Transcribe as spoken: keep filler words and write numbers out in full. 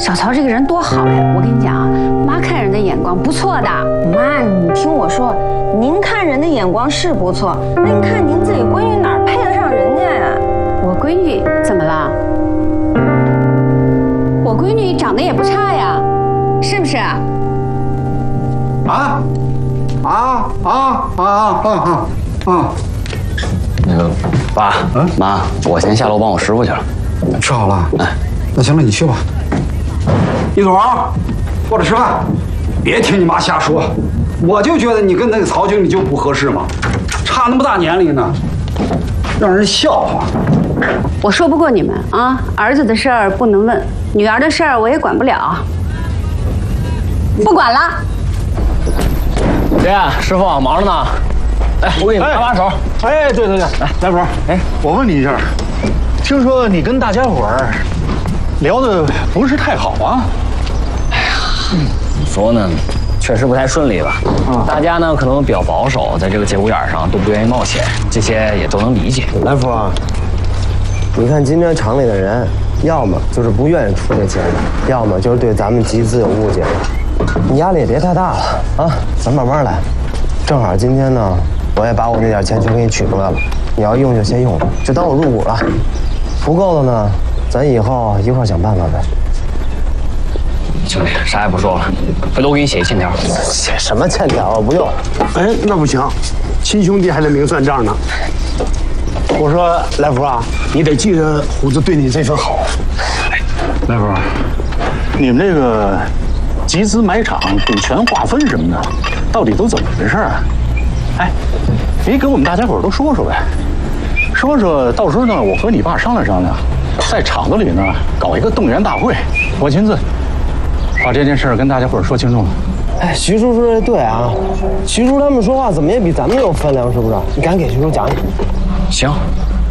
小曹这个人多好呀！我跟你讲啊，妈看人的眼光不错的。 妈，你听我说，您看人的眼光是不错，那你看您自己闺女哪儿配得上人家呀？ 我闺女怎么了？我闺女长得也不差呀，是不是？啊啊啊啊啊啊啊！ 那个爸，嗯，妈，我先下楼帮我师傅去了。 吃好了？哎，那行了，你去吧。一总，过来吃饭。别听你妈瞎说，我就觉得你跟那个曹经理就不合适嘛，差那么大年龄呢，让人笑话。 我说不过你们啊，儿子的事儿不能问，女儿的事儿我也管不了，不管了。 爹，师傅忙着呢。哎，我给你们搭把手。 哎，对对对，来，来福，哎，我问你一下，听说你跟大家伙儿聊的不是太好啊？ 哎呀，怎么说呢，确实不太顺利吧。嗯，大家呢可能比较保守，在这个节骨眼上都不愿意冒险，这些也都能理解。 来福啊，你看今天厂里的人，要么就是不愿意出这钱，要么就是对咱们集资有误解。你压力也别太大了啊，咱慢慢来。正好今天呢，我也把我那点钱全给你取出来了，你要用就先用，就当我入股了。不够的呢，咱以后一块想办法呗。 兄弟，啥也不说了，回头我给你写一欠条。 写什么欠条啊？不用。 哎，那不行，亲兄弟还得明算账呢。我说来福啊，你得记着虎子对你这份好。哎，来福，你们这个集资买厂、股权划分什么的，到底都怎么回事啊？哎，你给我们大家伙都说说呗，说说，到时候呢，我和你爸商量商量，在厂子里呢搞一个动员大会，我亲自把这件事跟大家伙说清楚了。 哎，徐叔说的对啊，徐叔他们说话怎么也比咱们有分量，是不是？你赶紧给徐叔讲讲。 行，